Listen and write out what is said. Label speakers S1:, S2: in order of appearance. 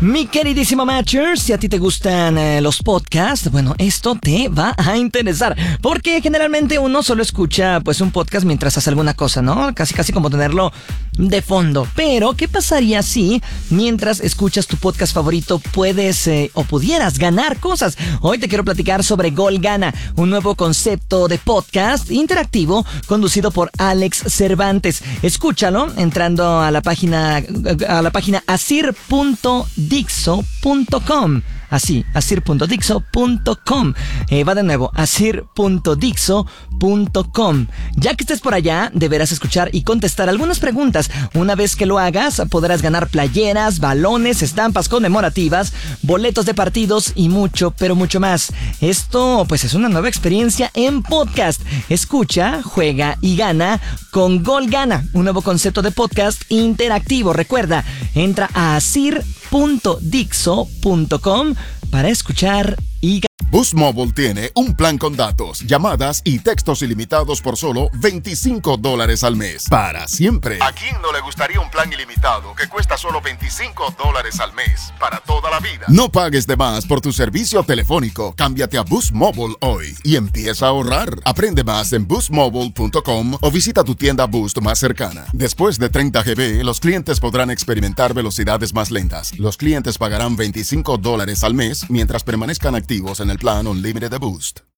S1: Mi queridísimo Matcher, si a ti te gustan los podcasts, bueno, esto te va a interesar, porque generalmente uno solo escucha pues un podcast mientras hace alguna cosa, ¿no? Casi como tenerlo de fondo. Pero, ¿qué pasaría si mientras escuchas tu podcast favorito puedes o pudieras ganar cosas? Hoy te quiero platicar sobre Gol Gana, un nuevo concepto de podcast interactivo conducido por Alex Cervantes. Escúchalo entrando a la página asir.dixo.com. Así, asir.dixo.com. Va de nuevo, asir.dixo.com. Ya que estés por allá, deberás escuchar y contestar algunas preguntas. Una vez que lo hagas, podrás ganar playeras, balones, estampas conmemorativas, boletos de partidos y mucho, pero mucho más. Esto, pues, es una nueva experiencia en podcast. Escucha, juega y gana con Gol Gana, un nuevo concepto de podcast interactivo. Recuerda, entra a asir.dixo.com para escuchar y ganar.
S2: Boost Mobile tiene un plan con datos, llamadas y textos ilimitados por solo $25 al mes. Para siempre. ¿A quién no le gustaría un plan ilimitado que cuesta solo $25 al mes? Para toda la vida. No pagues de más por tu servicio telefónico. Cámbiate a Boost Mobile hoy y empieza a ahorrar. Aprende más en boostmobile.com o visita tu tienda Boost más cercana. Después de 30 GB, los clientes podrán experimentar velocidades más lentas. Los clientes pagarán $25 al mes mientras permanezcan activos en el plan Unlimited de Boost.